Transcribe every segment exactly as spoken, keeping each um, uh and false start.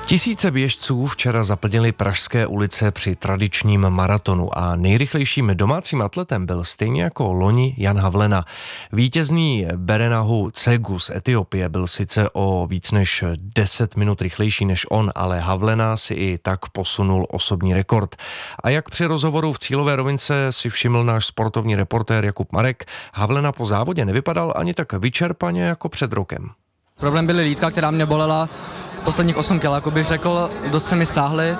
Tisíce běžců včera zaplnili pražské ulice při tradičním maratonu a nejrychlejším domácím atletem byl stejně jako loni Jan Havlena. Vítězný Berenahu Tsegu z Etiopie byl sice o víc než deset minut rychlejší než on, ale Havlena si i tak posunul osobní rekord. A jak při rozhovoru v cílové rovince si všiml náš sportovní reportér Jakub Marek, Havlena po závodě nevypadal ani tak vyčerpaně jako před rokem. Problém byly lítka, která mě bolela posledních osm kil, jako bych řekl, dost se mi stáhly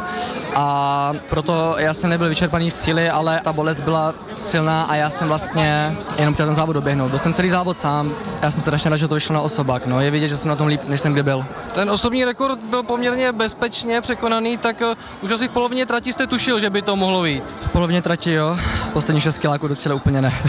a proto já jsem nebyl vyčerpaný v cíli, ale ta bolest byla silná a já jsem vlastně jenom chtěl ten závod doběhnout. Byl jsem celý závod sám, já jsem strašně rád, že to vyšlo na osobák, no je vidět, že jsem na tom líp, než jsem kdy byl. Ten osobní rekord byl poměrně bezpečně překonaný, tak uh, už asi v polovině trati jste tušil, že by to mohlo být. V polovině trati jo, poslední šest kiláků do cíle úplně ne.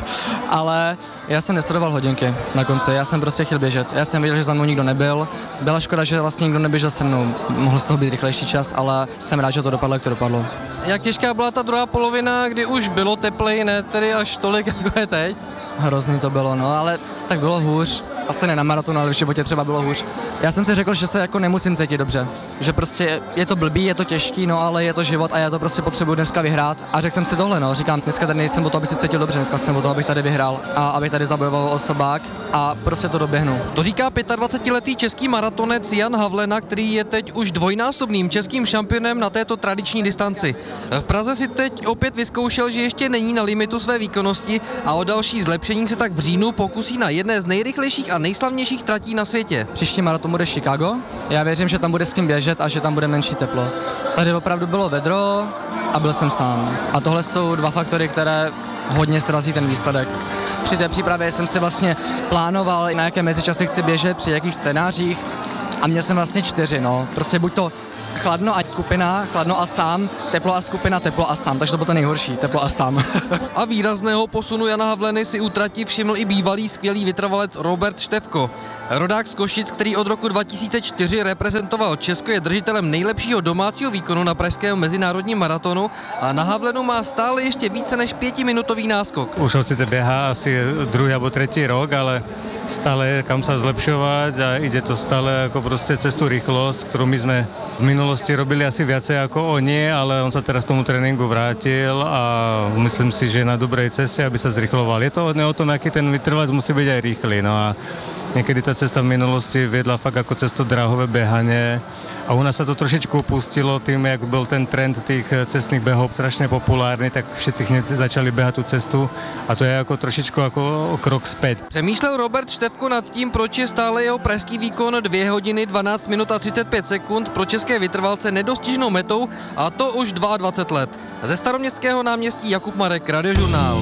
Ale já jsem nesledoval hodinky na konci, já jsem prostě chtěl běžet. Já jsem viděl, že za mnou nikdo nebyl. Byla škoda, že vlastně nikdo neběžel se mnou. Mohl z toho být rychlejší čas, ale jsem rád, že to dopadlo, jak to dopadlo. Jak těžká byla ta druhá polovina, kdy už bylo teplej, ne tedy až tolik, jako je teď? Hrozný to bylo, no, ale tak bylo hůř. Asi ne na maratonu, ale v životě třeba bylo hůř. Já jsem si řekl, že se jako nemusím cítit dobře. Že prostě je to blbý, je to těžký, no ale je to život a já to prostě potřebuji dneska vyhrát. A řekl jsem si tohle, no, říkám, dneska tady nejsem o to, aby se cítil dobře, dneska jsem o to, abych tady vyhrál a abych tady zabojoval osobák a prostě to doběhnu. To říká dvacetipětiletý český maratonec Jan Havlena, který je teď už dvojnásobným českým šampionem na této tradiční distanci. V Praze si teď opět vyzkoušel, že ještě není na limitu své výkonnosti a o další zlepšení se tak v říjnu pokusí na jedné z nejrychlejších a nejslavnějších tratí na světě. Příští maraton bude Chicago. Já věřím, že tam bude s kým běžet a že tam bude menší teplo. Tady opravdu bylo vedro a byl jsem sám. A tohle jsou dva faktory, které hodně srazí ten výsledek. Při té přípravě jsem si vlastně plánoval, na jaké mezičasy chci běžet, při jakých scénářích a měl jsem vlastně čtyři, no. Prostě buď to chladno a skupina, chladno a sám, teplo a skupina, teplo a sám, takže to bylo to nejhorší, teplo a sám. A výrazného posunu Jana Havleny si u trati všiml i bývalý skvělý vytrvalec Robert Štefko. Rodák z Košic, který od roku dva tisíce čtyři reprezentoval Česko, je držitelem nejlepšího domácího výkonu na pražském mezinárodním maratonu a na Havlenu má stále ještě více než pětiminutový náskok. Už on sice běhá asi druhý nebo třetí rok, ale stále je kam sa zlepšovať a ide to stále ako proste cez tú rýchlosť, ktorú my sme v minulosti robili asi viacej ako oni, ale on sa teraz tomu tréningu vrátil a myslím si, že je na dobrej ceste, aby sa zrýchloval. Je to hodne o tom, aký ten vytrvalec musí byť aj rýchly. No a niekedy tá cesta v minulosti viedla fakt ako cez to dráhové behanie a u nás sa to trošičku opustilo tým, jak byl ten trend tých cestných behov strašne populárny, tak všetci hneď začali behať tú cestu a to je ako trošičku ako krok späť. Přemýšlel Robert Štefko nad tím, proč je stále jeho pražský výkon dvě hodiny dvanáct minut a třicet pět sekund pro české vytrvalce nedostižnou metou a to už dvacet dva let. Ze Staroměstského náměstí Jakub Marek, Radiožurnál.